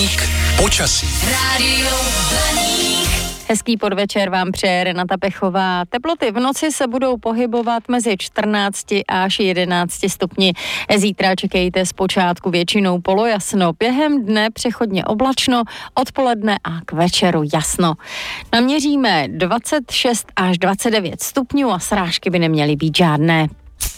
Blaník počasí. Rádio Blaník. Hezký podvečer vám přeje Renata Pechová. Teploty v noci se budou pohybovat mezi 14 až 11 stupni. Zítra čekejte zpočátku většinou polojasno, během dne přechodně oblačno, odpoledne a k večeru jasno. Naměříme 26 až 29 stupňů a srážky by neměly být žádné.